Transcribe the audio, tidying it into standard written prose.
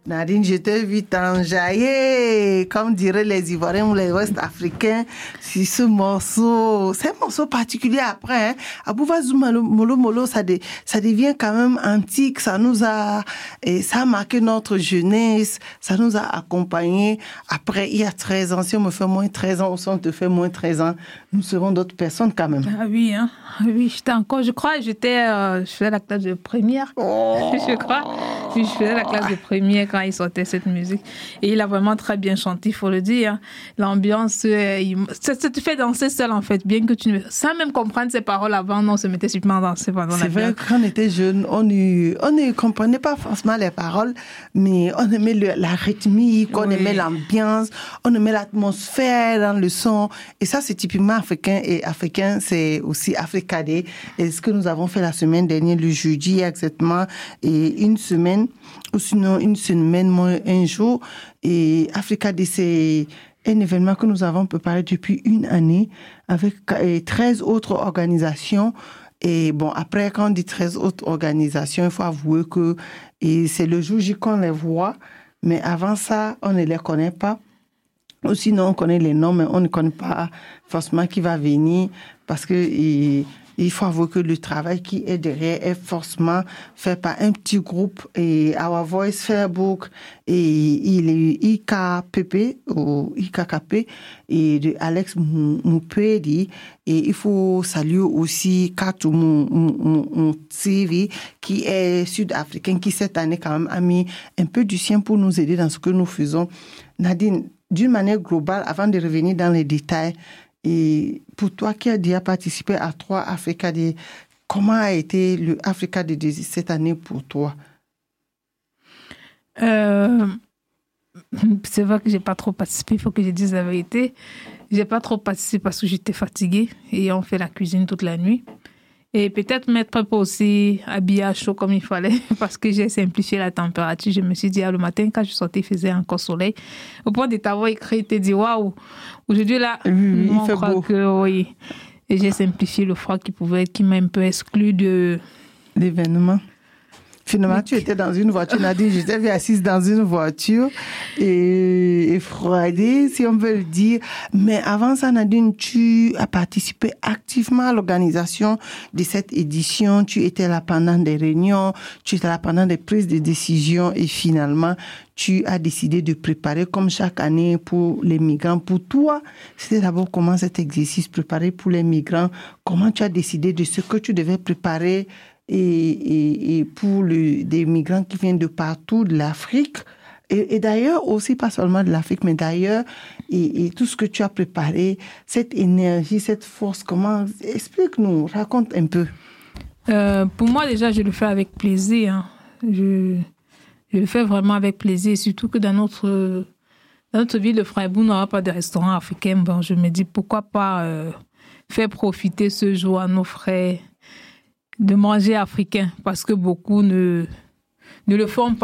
Nadine, je t'ai vu t'enjailler, comme diraient les Ivoiriens ou les Ouest-Africains, sur ce morceau. C'est un morceau particulier après. Hein. Abouba Zouma Molo Molo, ça devient quand même antique. Ça a marqué notre jeunesse. Ça nous a accompagnés. Après, il y a 13 ans, si on me fait moins 13 ans ou si on te fait moins 13 ans, nous serons d'autres personnes quand même. Ah oui, hein. Oui, je faisais la classe de première. Je crois. Puis je faisais la classe de première quand il sortait cette musique. Et il a vraiment très bien chanté, il faut le dire. L'ambiance, ça te fait danser seul, en fait. Bien que sans même comprendre ses paroles avant, on se mettait simplement à danser pendant la C'est vrai, quand on était jeune, on ne comprenait pas forcément les paroles, mais on aimait la rythmique, on aimait l'ambiance, on aimait l'atmosphère dans le son. Et ça, c'est typiquement africain. Et africain, c'est aussi Africa Day. Et ce que nous avons fait la semaine dernière, le jeudi exactement, et une semaine, ou sinon une semaine, moins un jour. Et Africa Day, c'est un événement que nous avons préparé depuis une année avec 13 autres organisations. Et bon, après, quand on dit 13 autres organisations, il faut avouer que c'est le jour J qu'on les voit. Mais avant ça, on ne les connaît pas. Ou sinon, on connaît les noms, mais on ne connaît pas forcément qui va venir parce que il faut avouer que le travail qui est derrière est forcément fait par un petit groupe et Our Voice Facebook et il est IKPP ou IKKP et de Alex Moupedi. Et il faut saluer aussi Katou TV qui est sud-africain, qui cette année quand même a mis un peu du sien pour nous aider dans ce que nous faisons. Nadine, d'une manière globale, avant de revenir dans les détails, et pour toi qui as déjà participé à 3 Africa Day, comment a été le Africa Day de cette année pour toi? C'est vrai que j'ai pas trop participé, il faut que je dise la vérité. J'ai pas trop participé parce que j'étais fatiguée et on fait la cuisine toute la nuit. Et peut-être m'être pas aussi habillée à chaud comme il fallait parce que j'ai simplifié la température. Je me suis dit, le matin, quand je sortais, il faisait encore soleil. Au point de t'avoir écrit, tu t'es dit, waouh, aujourd'hui là, il fait beau. Oui. Et j'ai simplifié le froid qui m'a un peu exclu de l'événement. Finalement, tu étais dans une voiture, Nadine, j'étais assise dans une voiture et effroidée, si on veut le dire. Mais avant ça, Nadine, tu as participé activement à l'organisation de cette édition. Tu étais là pendant des réunions, tu étais là pendant des prises de décision et finalement, tu as décidé de préparer comme chaque année pour les migrants. Pour toi, c'était d'abord comment cet exercice préparé pour les migrants, comment tu as décidé de ce que tu devais préparer et pour des migrants qui viennent de partout, de l'Afrique, et d'ailleurs aussi, pas seulement de l'Afrique, mais d'ailleurs, et tout ce que tu as préparé, cette énergie, cette force, comment, explique-nous, raconte un peu. Pour moi, déjà, je le fais avec plaisir. Hein. Je le fais vraiment avec plaisir, surtout que dans notre ville de Freiburg, on n'aura pas de restaurant africain. Bon, je me dis, pourquoi pas faire profiter ce jour à nos frères de manger africain, parce que beaucoup ne le font pas.